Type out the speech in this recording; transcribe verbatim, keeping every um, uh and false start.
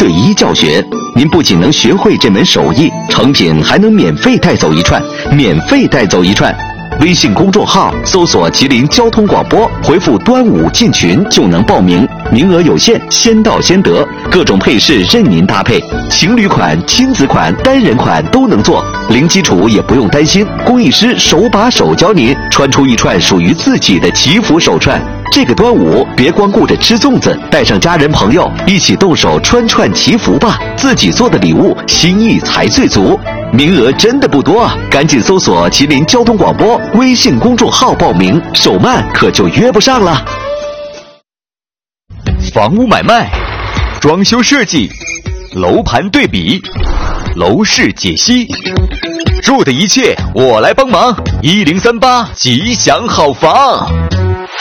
对一教学，您不仅能学会这门手艺，成品还能免费带走一串，免费带走一串。微信公众号搜索麒麟交通广播，回复端午进群就能报名，名额有限，先到先得，各种配饰任您搭配，情侣款、亲子款、单人款都能做，零基础也不用担心，工艺师手把手教您穿出一串属于自己的祈福手串。这个端午别光顾着吃粽子，带上家人朋友一起动手穿串祈福吧，自己做的礼物心意才最足。名额真的不多啊，赶紧搜索麒麟交通广播微信公众号报名，手慢可就约不上了。 房屋买卖、装修设计、楼盘对比、楼市解析，住的一切我来帮忙。一零三八吉祥好房。